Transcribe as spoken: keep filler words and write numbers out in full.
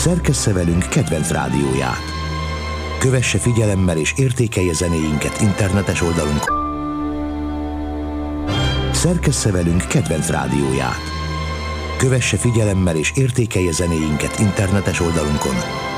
Szerkessze velünk kedvenc rádióját. Kövesse figyelemmel és értékelje zenéinket internetes oldalunkon. Szerkessze velünk kedvenc rádióját. Kövesse figyelemmel és értékelje zenéinket internetes oldalunkon.